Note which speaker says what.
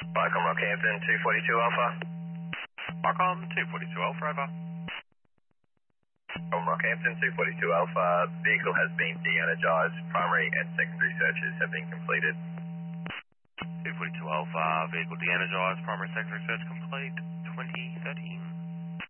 Speaker 1: Welcome, Rockhampton, 242 Alpha.
Speaker 2: Marcom 242 Alpha, over.
Speaker 1: From Rockhampton, 242 Alpha, vehicle has been de-energized. Primary and secondary searches have been completed.
Speaker 2: 242 Alpha, vehicle de-energized, primary secondary search complete, 2013.